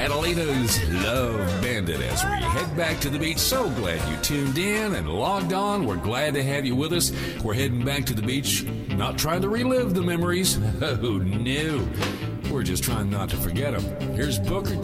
Catalina's Love Bandit as we head back to the beach. So glad you tuned in and logged on. We're glad to have you with us. We're heading back to the beach, not trying to relive the memories. Oh, no. We're just trying not to forget them. Here's Booker T.